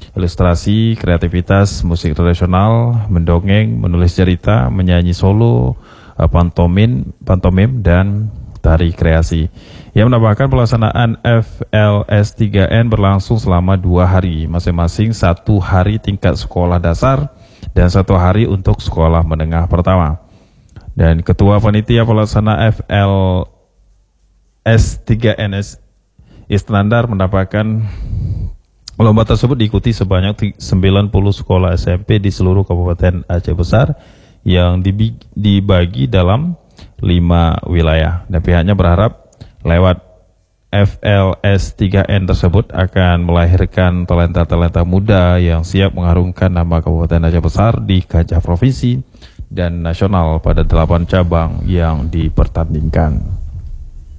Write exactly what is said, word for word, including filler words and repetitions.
ilustrasi, kreativitas, musik tradisional, mendongeng, menulis cerita, menyanyi solo, pantomim, pantomim dan tari kreasi. Ia menambahkan pelaksanaan F L S tiga N berlangsung selama dua hari, masing-masing satu hari tingkat sekolah dasar dan satu hari untuk sekolah menengah pertama. Dan Ketua Panitia Pelaksana F L S tiga N Iskandar menambahkan lomba tersebut diikuti sebanyak sembilan puluh sekolah S M P di seluruh Kabupaten Aceh Besar yang dibagi dalam lima wilayah. Dan pihaknya berharap lewat F L S tiga N tersebut akan melahirkan talenta-talenta muda yang siap mengharumkan nama Kabupaten Aceh Besar di kancah provinsi dan nasional pada delapan cabang yang dipertandingkan.